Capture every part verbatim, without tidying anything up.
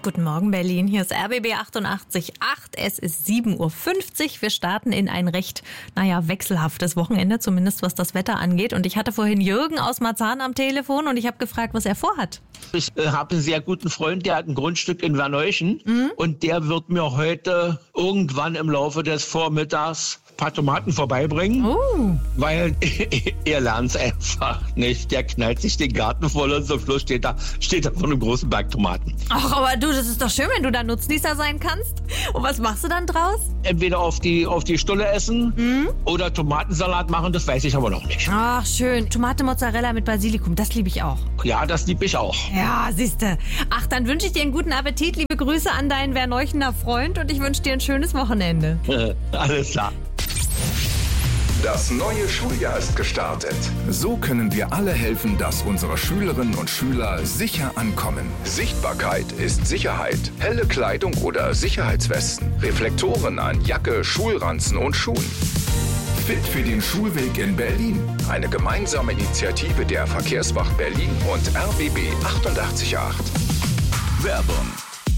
Guten Morgen Berlin, hier ist R B B achtundachtzig Komma acht. Es ist sieben Uhr fünfzig. Wir starten in ein recht, naja, wechselhaftes Wochenende, zumindest was das Wetter angeht. Und ich hatte vorhin Jürgen aus Marzahn am Telefon und ich habe gefragt, was er vorhat. Ich äh, habe einen sehr guten Freund, der hat ein Grundstück in Werneuchen mhm. und der wird mir heute irgendwann im Laufe des Vormittags ein paar Tomaten vorbeibringen, Oh. weil er lernt es einfach nicht. Der knallt sich den Garten voll und zum Schluss steht da, steht da von einem großen Berg Tomaten. Ach, aber du, das ist doch schön, wenn du da Nutznießer sein kannst. Und was machst du dann draus? Entweder auf die, auf die Stulle essen Mhm. oder Tomatensalat machen, das weiß ich aber noch nicht. Ach, schön. Tomate Mozzarella mit Basilikum, das liebe ich auch. Ja, das lieb ich auch. Ja, siehste. Ach, dann wünsche ich dir einen guten Appetit. Liebe Grüße an deinen Werneuchener Freund und ich wünsche dir ein schönes Wochenende. Alles klar. Das neue Schuljahr ist gestartet. So können wir alle helfen, dass unsere Schülerinnen und Schüler sicher ankommen. Sichtbarkeit ist Sicherheit. Helle Kleidung oder Sicherheitswesten. Reflektoren an Jacke, Schulranzen und Schuhen. Fit für den Schulweg in Berlin. Eine gemeinsame Initiative der Verkehrswacht Berlin und R B B achtundachtzig Komma acht. Werbung.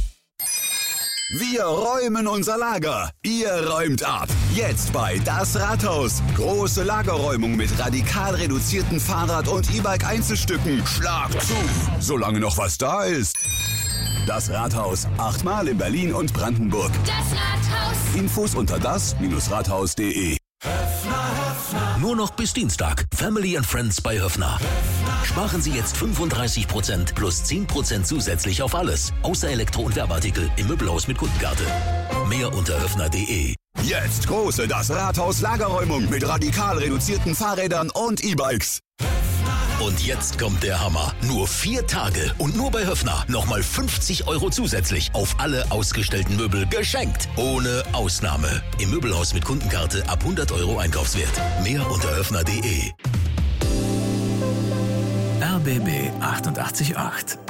Wir räumen unser Lager. Ihr räumt ab. Jetzt bei Das Rathaus. Große Lagerräumung mit radikal reduzierten Fahrrad- und E-Bike-Einzelstücken. Schlag zu, solange noch was da ist. Das Rathaus. Achtmal in Berlin und Brandenburg. Das Rathaus. Infos unter das Rathaus punkt de. Nur noch bis Dienstag. Family and Friends bei Höffner. Sparen Sie jetzt fünfunddreißig Prozent plus zehn Prozent zusätzlich auf alles. Außer Elektro- und Werbeartikel im Möbelhaus mit Kundenkarte. Mehr unter höffner punkt de. Jetzt große Das Rathaus Lagerräumung mit radikal reduzierten Fahrrädern und E-Bikes. Und jetzt kommt der Hammer. Nur vier Tage und nur bei Höffner nochmal fünfzig Euro zusätzlich auf alle ausgestellten Möbel geschenkt. Ohne Ausnahme. Im Möbelhaus mit Kundenkarte ab hundert Euro Einkaufswert. Mehr unter höffner punkt de. R B B achtundachtzig Komma acht.